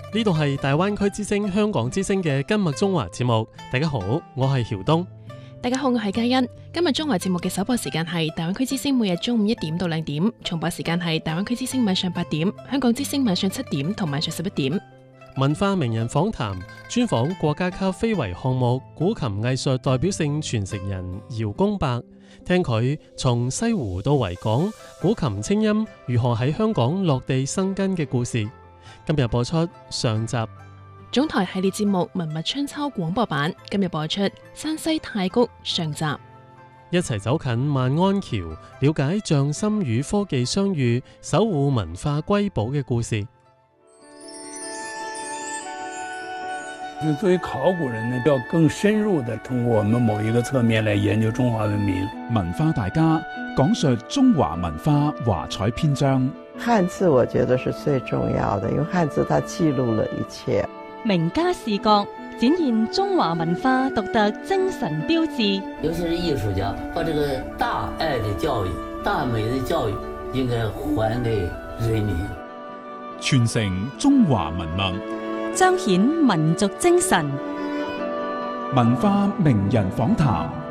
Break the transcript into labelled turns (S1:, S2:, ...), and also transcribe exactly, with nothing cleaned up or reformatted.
S1: 呢度係大灣區之聲香港之聲嘅今日中華節目。大家好，我係曉東。
S2: 大家好，我係嘉欣。今日中華節目嘅首播時間係大灣區之聲每日中午一點到兩點，重播時間係大灣區之聲晚上八點，香港之聲晚上七點同晚上十一點。
S1: 文化名人訪談，專訪國家級非遺項目古琴藝術代表性傳承人姚公伯，聽佢從西湖到維港古琴清音如何喺香港落地生根嘅故事。今日播出上集
S2: 總台系列節目《文物春秋》廣播版，今日播出山西太谷上集。
S1: 一齊走近萬安橋，了解匠心與科技相遇，守護文化瑰寶嘅故事。
S3: 就作為考古人呢，要更深入地通過我們某一個側面來研究中華文明。
S4: 文化大家講述中華文化華彩篇章。
S5: 漢字我覺得是最重要的，因為漢字它記錄了一切。
S6: 名家視角展現中華文化獨特精神標誌。
S7: 尤其是藝術家，把這個大愛的教育、大美的教育應該還給人民，
S4: 傳承中華文脈，
S6: 彰顯民族精神。
S4: 文化名人訪談。